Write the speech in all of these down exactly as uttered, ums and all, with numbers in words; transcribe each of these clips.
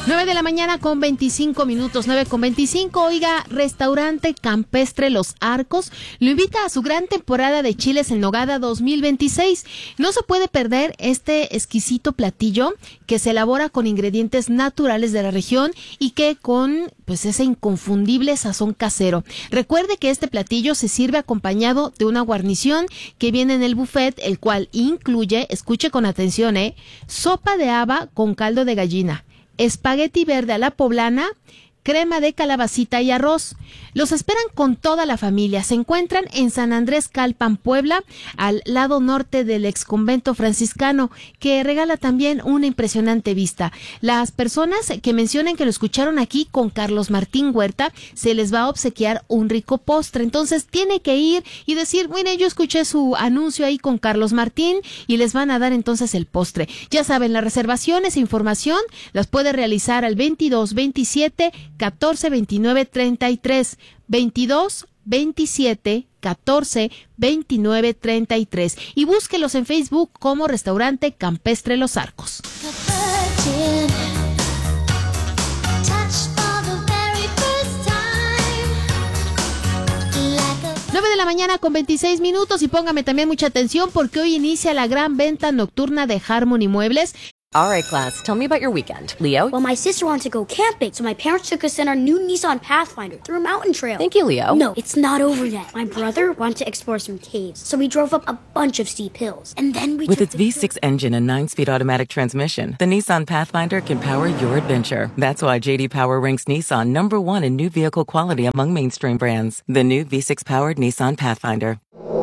nueve de la mañana con veinticinco minutos, nueve con veinticinco. Oiga, Restaurante Campestre Los Arcos lo invita a su gran temporada de chiles en nogada dos mil veintiséis. No se puede perder este exquisito platillo que se elabora con ingredientes naturales de la región y que con pues ese inconfundible sazón casero. Recuerde que este platillo se sirve acompañado de una guarnición que viene en el buffet, el cual incluye, escuche con atención, eh, sopa de haba con caldo de gallina, espagueti verde a la poblana, crema de calabacita y arroz. Los esperan con toda la familia. Se encuentran en San Andrés Calpan, Puebla, al lado norte del exconvento franciscano, que regala también una impresionante vista. Las personas que mencionen que lo escucharon aquí con Carlos Martín Huerta, se les va a obsequiar un rico postre. Entonces tiene que ir y decir, mire, yo escuché su anuncio ahí con Carlos Martín, y les van a dar entonces el postre. Ya saben, las reservaciones e información las puede realizar al veintidós veintisiete catorce veintinueve treinta y tres, veintidós veintisiete catorce veintinueve treinta y tres, y búsquelos en Facebook como Restaurante Campestre Los Arcos. nueve de la mañana con veintiséis minutos, y póngame también mucha atención porque hoy inicia la gran venta nocturna de Harmony Muebles. All right, class, tell me about your weekend. Leo? Well, my sister wanted to go camping, so my parents took us in our new Nissan Pathfinder through a mountain trail. Thank you, Leo. No, it's not over yet. My brother wanted to explore some caves, so we drove up a bunch of steep hills. And then we With took its the V six engine and nine-speed automatic transmission, the Nissan Pathfinder can power your adventure. That's why J D Power ranks Nissan number one in new vehicle quality among mainstream brands. The new V six-powered Nissan Pathfinder.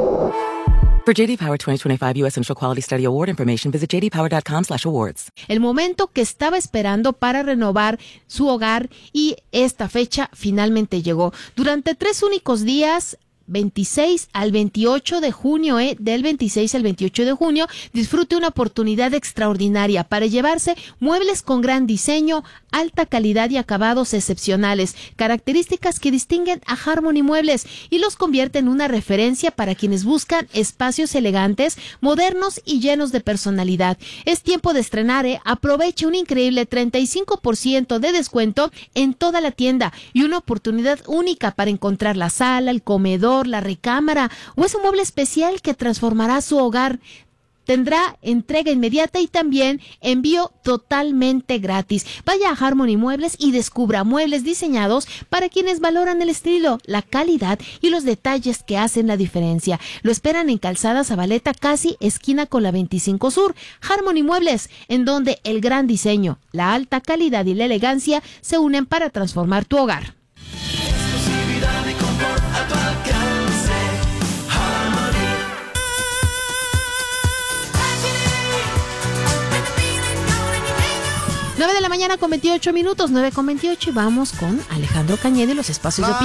For J D Power twenty twenty-five U S Central Quality Study Award information, visit j d power dot com slash awards. El momento que estaba esperando para renovar su hogar, y esta fecha finalmente llegó. Durante tres únicos días, veintiséis al veintiocho de junio, eh, del veintiséis al veintiocho de junio, disfrute una oportunidad extraordinaria para llevarse muebles con gran diseño, alta calidad y acabados excepcionales, características que distinguen a Harmony Muebles y los convierten en una referencia para quienes buscan espacios elegantes, modernos y llenos de personalidad. Es tiempo de estrenar, eh. Aproveche un increíble treinta y cinco por ciento de descuento en toda la tienda y una oportunidad única para encontrar la sala, el comedor, la recámara o ese mueble especial que transformará su hogar. Tendrá entrega inmediata y también envío totalmente gratis. Vaya a Harmony Muebles y descubra muebles diseñados para quienes valoran el estilo, la calidad y los detalles que hacen la diferencia. Lo esperan en Calzada Zabaleta, casi esquina con la veinticinco Sur. Harmony Muebles, en donde el gran diseño, la alta calidad y la elegancia se unen para transformar tu hogar. Exclusividad y confort a tu alcance. nueve de la mañana con veintiocho minutos, nueve con veintiocho, y vamos con Alejandro Cañedo y los espacios de opinión.